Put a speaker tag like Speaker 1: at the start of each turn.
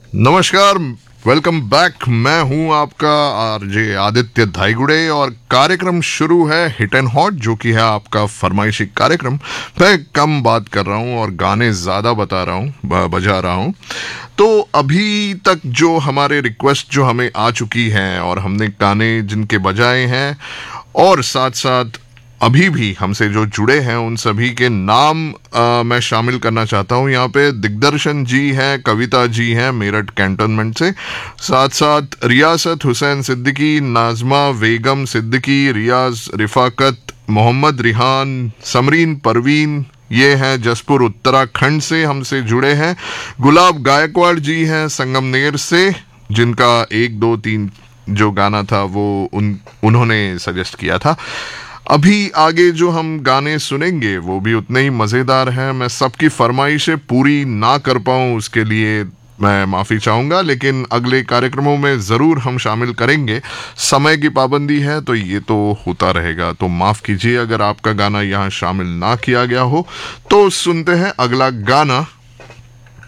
Speaker 1: नमस्कार, welcome back. मैं हूं आपका आरजे आदित्य धाईगुड़े और कार्यक्रम शुरू है हिट एंड हॉट, जो कि है आपका फरमाइशी कार्यक्रम। मैं कम बात कर रहा हूं और गाने ज़्यादा बजा रहा हूं। तो अभी तक जो हमारे रिक्वेस्ट जो हमें आ चुकी हैं और हमने गाने जिनके बजाए हैं और साथ साथ अभी भी हमसे जो जुड़े हैं उन सभी के नाम मैं शामिल करना चाहता हूं यहाँ पे। दिग्दर्शन जी हैं, कविता जी हैं मेरठ कैंटोनमेंट से, साथ साथ रियासत हुसैन सिद्दीकी, नाजमा बेगम सिद्दीकी, रियाज रिफाकत, मोहम्मद रिहान, समरीन परवीन, ये हैं जसपुर उत्तराखंड से हमसे जुड़े हैं। गुलाब गायकवाड़ जी हैं संगमनेर से, जिनका 1 2 3 जो गाना था वो उन्होंने सजेस्ट किया था। अभी आगे जो हम गाने सुनेंगे वो भी उतने ही मज़ेदार हैं। मैं सबकी फरमाइशें पूरी ना कर पाऊँ उसके लिए मैं माफ़ी चाहूँगा, लेकिन अगले कार्यक्रमों में ज़रूर हम शामिल करेंगे। समय की पाबंदी है तो ये तो होता रहेगा, तो माफ़ कीजिए अगर आपका गाना यहाँ शामिल ना किया गया हो। तो सुनते हैं अगला गाना।